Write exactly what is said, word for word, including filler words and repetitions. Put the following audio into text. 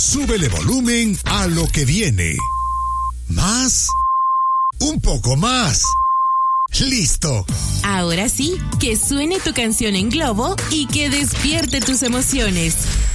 súbele volumen a lo que viene. ¿Más? Un poco más. ¡Listo! Ahora sí, que suene tu canción en globo y que despierte tus emociones.